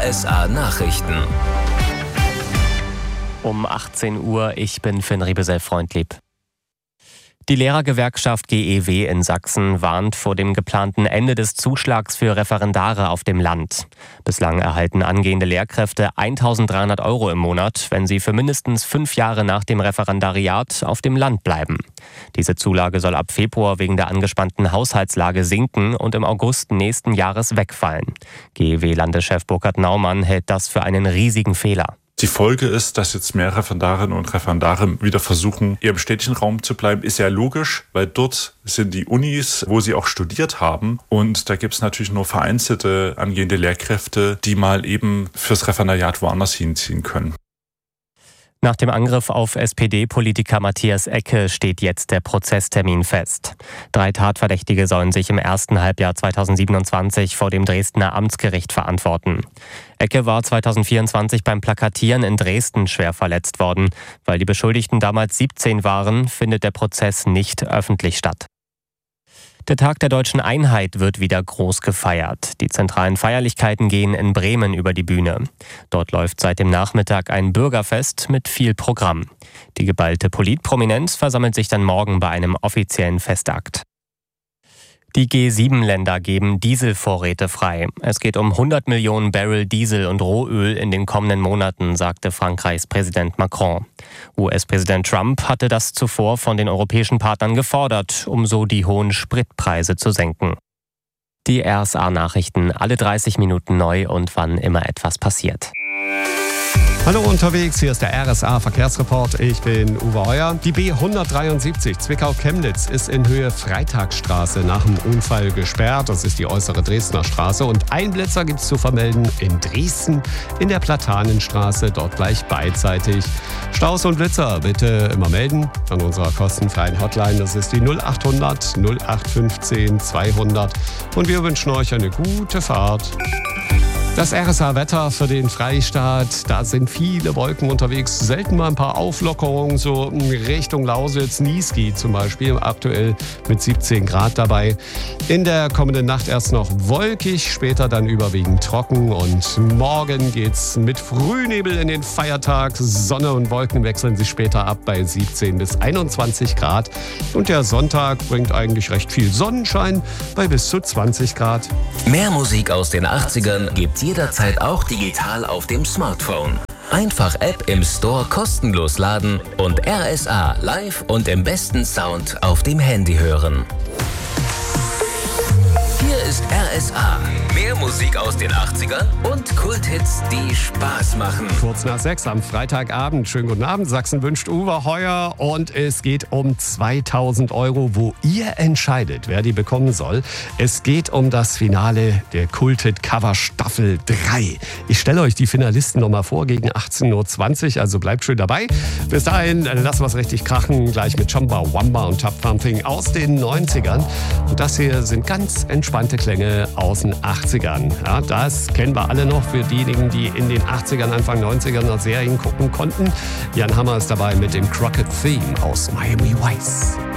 RSA Nachrichten. Um 18 Uhr, ich bin Finn Riebesell-Freundlieb. Die Lehrergewerkschaft GEW in Sachsen warnt vor dem geplanten Ende des Zuschlags für Referendare auf dem Land. Bislang erhalten angehende Lehrkräfte 1.300 € im Monat, wenn sie für mindestens 5 Jahre nach dem Referendariat auf dem Land bleiben. Diese Zulage soll ab Februar wegen der angespannten Haushaltslage sinken und im August nächsten Jahres wegfallen. GEW-Landeschef Burkhard Naumann hält das für einen riesigen Fehler. Die Folge ist, dass jetzt mehr Referendarinnen und Referendare wieder versuchen, eher im städtischen Raum zu bleiben. Ist ja logisch, weil dort sind die Unis, wo sie auch studiert haben. Und da gibt es natürlich nur vereinzelte angehende Lehrkräfte, die mal eben fürs Referendariat woanders hinziehen können. Nach dem Angriff auf SPD-Politiker Matthias Ecke steht jetzt der Prozesstermin fest. 3 Tatverdächtige sollen sich im ersten Halbjahr 2027 vor dem Dresdner Amtsgericht verantworten. Ecke war 2024 beim Plakatieren in Dresden schwer verletzt worden. Weil die Beschuldigten damals 17 waren, findet der Prozess nicht öffentlich statt. Der Tag der Deutschen Einheit wird wieder groß gefeiert. Die zentralen Feierlichkeiten gehen in Bremen über die Bühne. Dort läuft seit dem Nachmittag ein Bürgerfest mit viel Programm. Die geballte Politprominenz versammelt sich dann morgen bei einem offiziellen Festakt. Die G7-Länder geben Dieselvorräte frei. Es geht um 100 Millionen Barrel Diesel und Rohöl in den kommenden Monaten, sagte Frankreichs Präsident Macron. US-Präsident Trump hatte das zuvor von den europäischen Partnern gefordert, um so die hohen Spritpreise zu senken. Die RSA-Nachrichten, alle 30 Minuten neu und wann immer etwas passiert. Hallo unterwegs, hier ist der RSA-Verkehrsreport. Ich bin Uwe Heuer. Die B173 Zwickau-Chemnitz ist in Höhe Freitagsstraße nach dem Unfall gesperrt. Das ist die äußere Dresdner Straße. Und Einblitzer gibt es zu vermelden in Dresden in der Platanenstraße, dort gleich beidseitig. Staus und Blitzer bitte immer melden an unserer kostenfreien Hotline. Das ist die 0800 0815 200. Und wir wünschen euch eine gute Fahrt. Das RSA-Wetter für den Freistaat, da sind viele Wolken unterwegs, selten mal ein paar Auflockerungen, so Richtung Lausitz, Niesky zum Beispiel, aktuell mit 17 Grad dabei. In der kommenden Nacht erst noch wolkig, später dann überwiegend trocken und morgen geht's mit Frühnebel in den Feiertag. Sonne und Wolken wechseln sich später ab bei 17 bis 21 Grad und der Sonntag bringt eigentlich recht viel Sonnenschein bei bis zu 20 Grad. Mehr Musik aus den 80ern gibt's jederzeit auch digital auf dem Smartphone. Einfach App im Store kostenlos laden und RSA live und im besten Sound auf dem Handy hören. Hier ist RSA. Mehr Musik aus den 80ern und Kulthits, die Spaß machen. Kurz nach 6 am Freitagabend. Schönen guten Abend. Sachsen wünscht Uwe Heuer. Und es geht um 2.000 €, wo ihr entscheidet, wer die bekommen soll. Es geht um das Finale der Kulthit-Cover Staffel 3. Ich stelle euch die Finalisten nochmal vor gegen 18.20 Uhr. Also bleibt schön dabei. Bis dahin lassen wir es richtig krachen. Gleich mit Chamba Wamba und Tap Thumping aus den 90ern. Und das hier sind ganz entspannte Klänge aus den 80ern. Ja, das kennen wir alle noch für diejenigen, die in den 80ern, Anfang 90ern noch Serien gucken konnten. Jan Hammer ist dabei mit dem Crockett Theme aus Miami Vice.